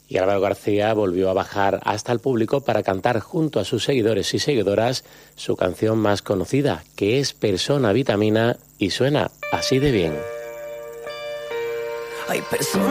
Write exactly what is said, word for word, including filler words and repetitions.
Y Álvaro García volvió a bajar hasta el público para cantar junto a sus seguidores y seguidoras su canción más conocida, que es Persona Vitamina, y suena así de bien. Hay personas